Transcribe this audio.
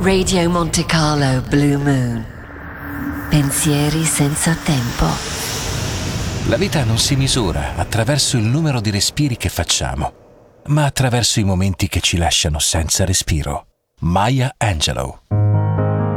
Radio Monte Carlo Blue Moon. Pensieri senza tempo. La vita non si misura attraverso il numero di respiri che facciamo, ma attraverso i momenti che ci lasciano senza respiro. Maya Angelou.